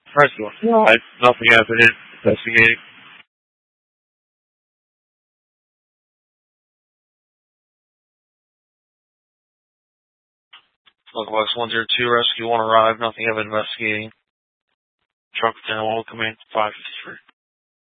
Rescue 1. Nothing happened. Investigating. Lockbox 102, Rescue 1 arrived. Nothing happened. Investigating. Truck 10 will come in 553.